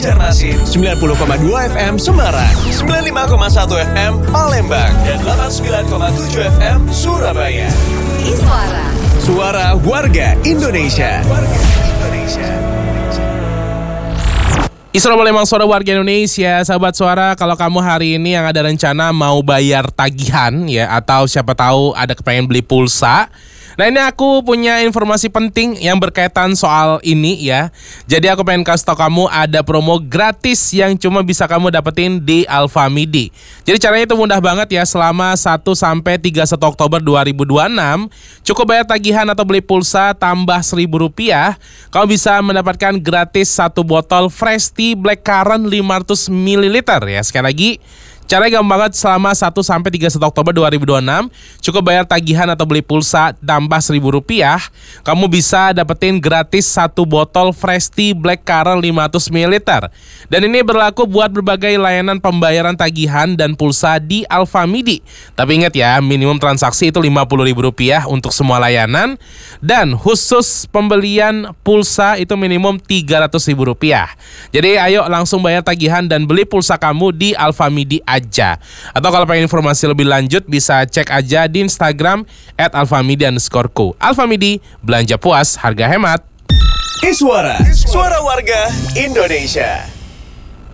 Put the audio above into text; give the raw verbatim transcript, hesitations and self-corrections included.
Banjarmasin sembilan puluh koma dua F M Semarang, sembilan puluh lima koma satu F M Palembang, dan delapan puluh sembilan koma tujuh F M Surabaya. Iswara, Suara warga Indonesia. Warga Indonesia. Assalamualaikum suara warga Indonesia, sahabat suara. Kalau kamu hari ini yang ada rencana mau bayar tagihan ya, atau siapa tahu ada kepengen beli pulsa. Nah, ini aku punya informasi penting yang berkaitan soal ini ya. Jadi aku pengen kasih tau kamu ada promo gratis yang cuma bisa kamu dapetin di Alfamidi. Jadi caranya itu mudah banget ya, selama satu sampai tiga puluh satu Oktober dua ribu dua puluh enam cukup bayar tagihan atau beli pulsa tambah seribu rupiah, kamu bisa mendapatkan gratis satu botol Fresh Tea Blackcurrant lima ratus mililiter ya. Sekali lagi, caranya gampang banget, selama satu sampai tiga puluh satu Oktober dua ribu dua puluh enam cukup bayar tagihan atau beli pulsa tambah seribu rupiah, kamu bisa dapetin gratis satu botol Fresh Tea Blackcurrant lima ratus mililiter. Dan ini berlaku buat berbagai layanan pembayaran tagihan dan pulsa di Alfamidi. Tapi ingat ya, minimum transaksi itu lima puluh ribu rupiah untuk semua layanan, dan khusus pembelian pulsa itu minimum tiga ratus ribu rupiah. Jadi ayo langsung bayar tagihan dan beli pulsa kamu di Alfamidi aja. Atau kalau pengen informasi lebih lanjut bisa cek aja di Instagram at alfamidi underscore co. Alfamidi, belanja puas, harga hemat. Iswara, suara warga Indonesia.